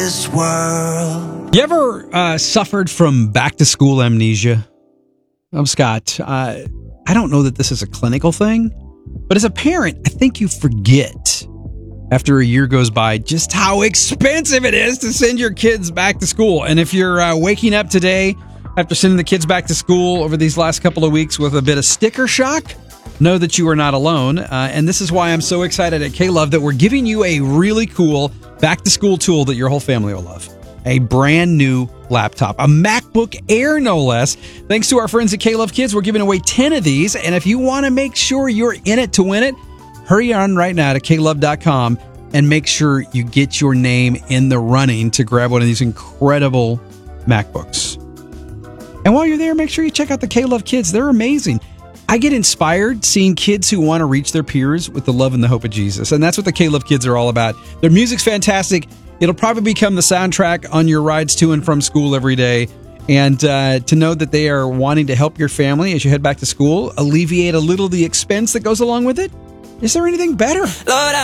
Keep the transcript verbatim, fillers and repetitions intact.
this world. You ever uh, suffered from back-to-school amnesia? I'm Scott. Uh, I don't know that this is a clinical thing, but as a parent, I think you forget after a year goes by just how expensive it is to send your kids back to school. And if you're uh, waking up today after sending the kids back to school over these last couple of weeks with a bit of sticker shock, know that you are not alone. Uh, and this is why I'm so excited at K-Love that we're giving you a really cool back-to-school tool that your whole family will love. A brand new laptop, a MacBook Air, no less. Thanks to our friends at K-Love Kids, we're giving away ten of these. And if you want to make sure you're in it to win it, hurry on right now to K love dot com and make sure you get your name in the running to grab one of these incredible MacBooks. And while you're there, make sure you check out the K-Love Kids. They're amazing. I get inspired seeing kids who want to reach their peers with the love and the hope of Jesus. And that's what the K-Love Kids are all about. Their music's fantastic. It'll probably become the soundtrack on your rides to and from school every day. And uh, to know that they are wanting to help your family as you head back to school, alleviate a little of the expense that goes along with it. Is there anything better? Lord,